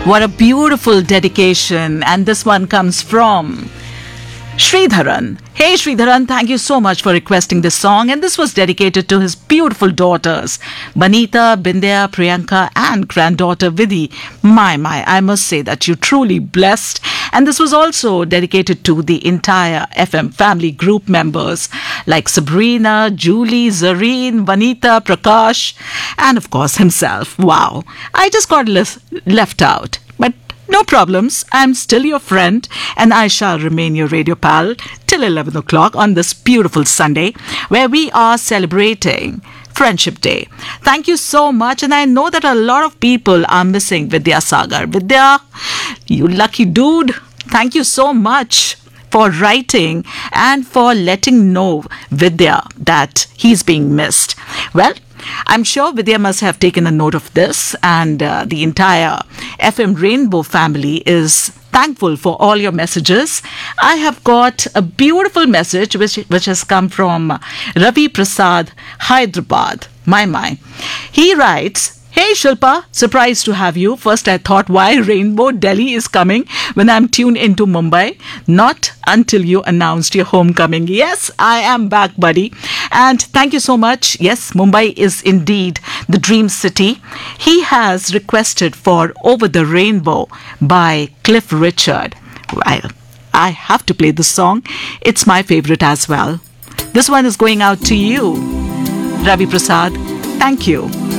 What a beautiful dedication. And this one comes from Sridharan. Hey Sridharan, thank you so much for requesting this song, and this was dedicated to his beautiful daughters, Banita, Bindya, Priyanka and granddaughter Vidhi. My, I must say that you're truly blessed. And this was also dedicated to the entire FM family group members like Sabrina, Julie, Zareen, Vanita, Prakash, and of course himself. Wow, I just got left out. But no problems. I'm still your friend and I shall remain your radio pal till 11 o'clock on this beautiful Sunday where we are celebrating Friendship Day. Thank you so much. And I know that a lot of people are missing Vidya Sagar. Vidya, you lucky dude. Thank you so much for writing and for letting know Vidya that he's being missed. Well, I'm sure Vidya must have taken a note of this, and the entire FM Rainbow family is thankful for all your messages. I have got a beautiful message which has come from Ravi Prasad, Hyderabad. My. He writes, Hey Shilpa, surprised to have you. First I thought why Rainbow Delhi is coming when I'm tuned into Mumbai. Not until you announced your homecoming. Yes, I am back, buddy. And thank you so much. Yes, Mumbai is indeed the dream city. He has requested for Over the Rainbow by Cliff Richard. Well, I have to play this song. It's my favorite as well. This one is going out to you, Ravi Prasad. Thank you.